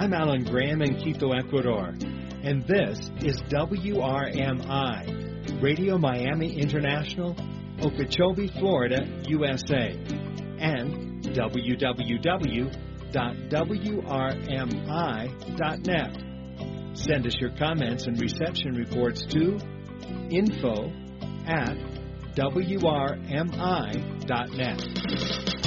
I'm Alan Graham in Quito, Ecuador, and this is WRMI, Radio Miami International, Okeechobee, Florida, USA, and www.wrmi.net. Send us your comments and reception reports to info@wrmi.net.